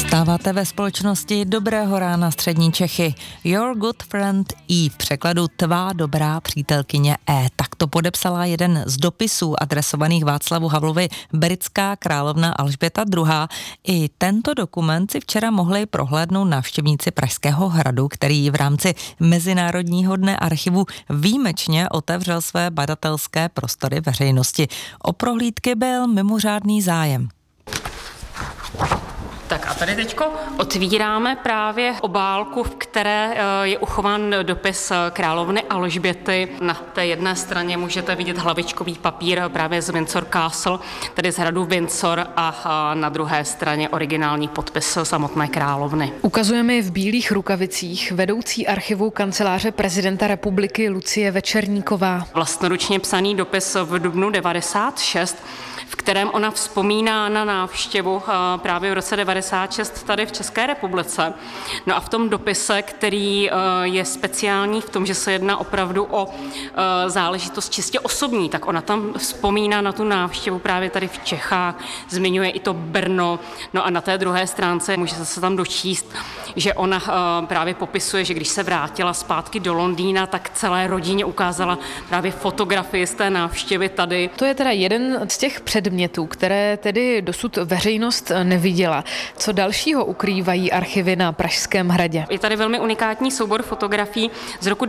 Vstáváte ve společnosti Dobrého rána střední Čechy. Your good friend E, v překladu tvá dobrá přítelkyně E. Tak to podepsala jeden z dopisů adresovaných Václavu Havlovi britská královna Alžběta II. I tento dokument si včera mohli prohlédnout návštěvníci Pražského hradu, který v rámci Mezinárodního dne archivu výjimečně otevřel své badatelské prostory veřejnosti. O prohlídky byl mimořádný zájem. Tak a tady teďko otvíráme právě obálku, v které je uchován dopis královny Alžběty. Na té jedné straně můžete vidět hlavičkový papír právě z Windsor Castle, tedy z hradu Windsor, a na druhé straně originální podpis samotné královny. Ukazujeme je v bílých rukavicích vedoucí archivu kanceláře prezidenta republiky Lucie Večerníková. Vlastnoručně psaný dopis v dubnu 96, v kterém ona vzpomíná na návštěvu právě v roce 96 tady v České republice. No a v tom dopise, který je speciální v tom, že se jedná opravdu o záležitost čistě osobní, tak ona tam vzpomíná na tu návštěvu právě tady v Čechách, zmiňuje i to Brno. No a na té druhé stránce můžete se tam dočíst, že ona právě popisuje, že když se vrátila zpátky do Londýna, tak celé rodině ukázala právě fotografie z té návštěvy tady. To je teda jeden z těch předmětů, které tedy dosud veřejnost neviděla. Co dalšího ukrývají archivy na Pražském hradě? Je tady velmi unikátní soubor fotografií z roku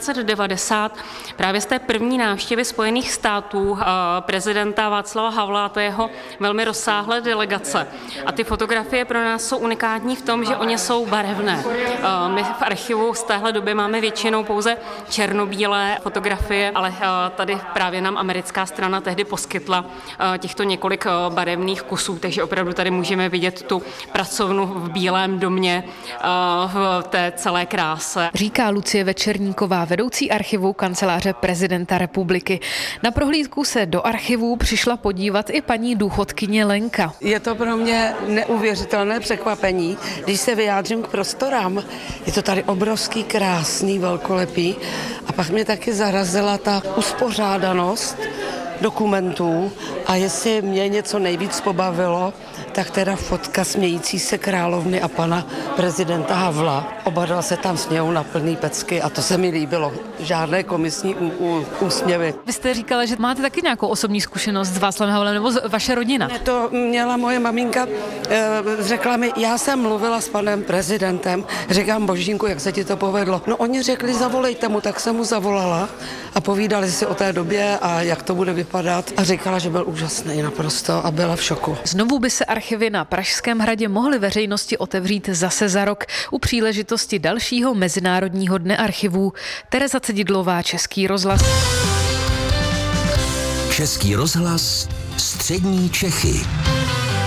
1990, právě z té první návštěvy Spojených států prezidenta Václava Havla a to jeho velmi rozsáhlé delegace. A ty fotografie pro nás jsou unikátní v tom, že oni jsou barevné. My v archivu z téhle doby máme většinou pouze černobílé fotografie, ale tady právě nám americká strana tehdy poskytla těchto několik barevných kusů, takže opravdu tady můžeme vidět tu pracovnu v Bílém domě v té celé kráse. Říká Lucie Večerníková, vedoucí archivu kanceláře prezidenta republiky. Na prohlídku se do archivu přišla podívat i paní důchodkyně Lenka. Je to pro mě neuvěřitelné překvapení, když se vyjádřím k prostorám. Je to tady obrovský, krásný, velkolepý a pak mě taky zarazila ta uspořádanost dokumentů a jestli mě něco nejvíc pobavilo, tak teda fotka smějící se královny a pana prezidenta Havla. Oba dva se tam smějou na plný pecky a to se mi líbilo. Žádné komisní úsměvy. Vy jste říkala, že máte taky nějakou osobní zkušenost s Václavem Havlem nebo vaše rodina? To měla moje maminka, řekla mi, já jsem mluvila s panem prezidentem, říkám, Božínku, jak se ti to povedlo? No oni řekli, zavolejte mu, tak jsem mu zavolala a povídali si o té době a jak to bude vypadat a říkala, že byl úžasný naprosto a byla v šoku. Znovu by se archivy na Pražském hradě mohly veřejnosti otevřít zase za rok u příležitosti dalšího Mezinárodního dne archivů. Tereza Cedidlová, Český rozhlas. Český rozhlas, střední Čechy.